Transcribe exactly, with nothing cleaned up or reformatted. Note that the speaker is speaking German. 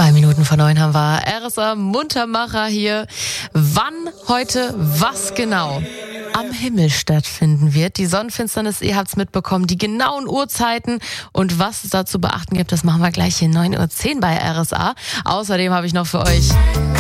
Zwei Minuten vor neun haben wir R S A Muntermacher hier. Wann heute was genau am Himmel stattfinden wird. Die Sonnenfinsternis, ihr habt's mitbekommen, die genauen Uhrzeiten und was es da zu beachten gibt, das machen wir gleich hier neun Uhr zehn bei R S A. Außerdem habe ich noch für euch